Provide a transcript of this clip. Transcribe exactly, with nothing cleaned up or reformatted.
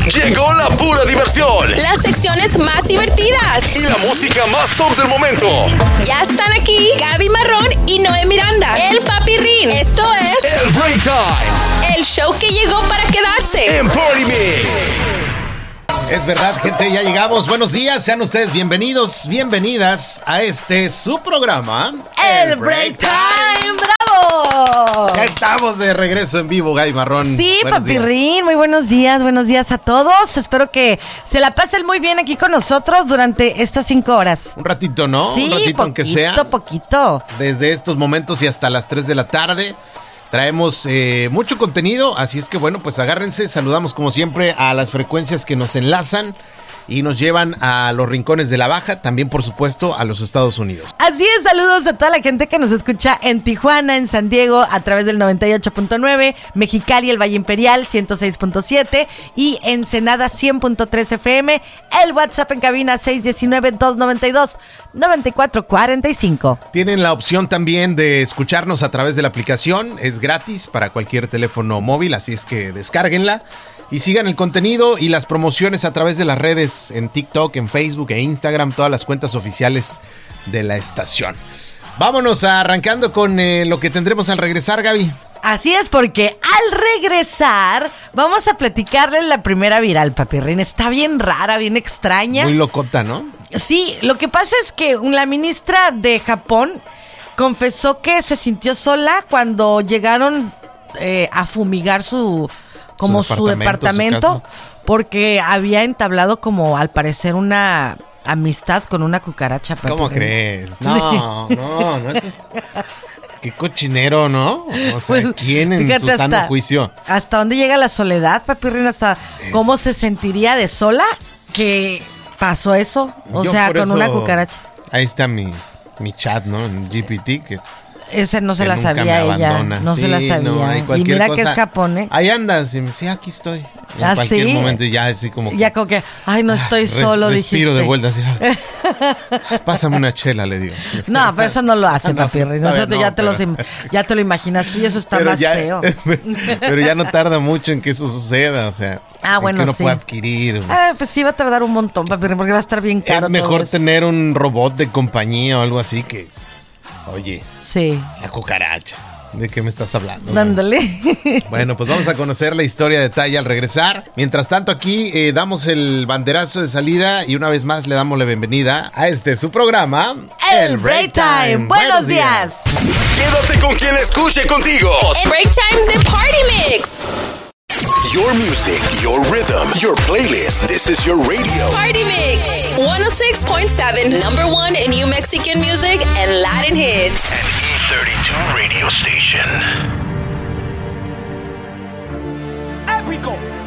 Llegó la pura diversión. Las secciones más divertidas. Y la música más top del momento. Ya están aquí Gaby Marrón y Noé Miranda. El Papirrín. Esto es... El Break Time. El show que llegó para quedarse. En Party Mix. Es verdad, gente, ya llegamos. Buenos días, sean ustedes bienvenidos, bienvenidas a este, su programa. El Break Time, ¡bravo! Ya estamos de regreso en vivo, Gaby Marrón. Sí, Buenos Papirrín, días. muy buenos días, buenos días a todos. Espero que se la pasen muy bien aquí con nosotros durante estas cinco horas. Un ratito, ¿no? Sí, Un ratito, poquito, aunque sea. poquito. Desde estos momentos y hasta las tres de la tarde. Traemos eh, mucho contenido, así es que bueno, pues agárrense. Saludamos como siempre a las frecuencias que nos enlazan y nos llevan a los rincones de la Baja, también por supuesto a los Estados Unidos. Así es, saludos a toda la gente que nos escucha en Tijuana, en San Diego, a través del noventa y ocho punto nueve, Mexicali, el Valle Imperial, ciento seis punto siete y Ensenada, cien punto tres F M. El WhatsApp en cabina, seis uno nueve, dos nueve dos, nueve cuatro cuatro cinco. Tienen la opción también de escucharnos a través de la aplicación, es gratis para cualquier teléfono móvil, así es que descárguenla. Y sigan el contenido y las promociones a través de las redes en TikTok, en Facebook e Instagram, todas las cuentas oficiales de la estación. Vámonos arrancando con eh, lo que tendremos al regresar, Gaby. Así es, porque al regresar vamos a platicarles la primera viral, Papirrín. Está bien rara, bien extraña. Muy locota, ¿no? Sí, lo que pasa es que la ministra de Japón confesó que se sintió sola cuando llegaron eh, a fumigar su... como su departamento, su departamento su porque había entablado como al parecer una amistad con una cucaracha. ¿Cómo crees? No, no, no. Esto es... Qué cochinero, ¿no? O sea, pues, ¿quién en su sano hasta, juicio? ¿Hasta dónde llega la soledad, Papirrín? ¿Hasta es... cómo se sentiría de sola que pasó eso? O Yo sea, con eso, una cucaracha. Ahí está mi, mi chat, ¿no? En G P T, que... Ese no se la sabía ella, no sí, se la sabía. No, y mira cosa, que es Japón, ¿eh? Ahí andas, y me dice, aquí estoy. En ¿Ah, cualquier sí? momento ya así como que... Ya como que, ay, no estoy ah, solo, respiro dijiste. de vuelta así. Pásame una chela, le digo. No, pero eso no lo hace, no, Papirri. Nosotros no, ya, te pero... lo, ya te lo imaginas tú y eso está más ya, feo. Pero ya no tarda mucho en que eso suceda, o sea... Ah, bueno, que uno sí. puede adquirir. Ah, pues sí va a tardar un montón, Papirri, porque va a estar bien caro. Es mejor todo tener un robot de compañía o algo así que... Oye... Sí. La cucaracha. ¿De qué me estás hablando? Dándole. Bueno, pues vamos a conocer la historia de detalle al regresar. Mientras tanto, aquí eh, damos el banderazo de salida y una vez más le damos la bienvenida a este su programa, El, el Break Time. Time. Buenos días. Quédate con quien escuche contigo. El Break Time de Party Mix. Your music, your rhythm, your playlist. This is your radio. Party Mix. one oh six point seven, number one in New Mexican music and Latin hits. An E thirty-two radio station. Here we go.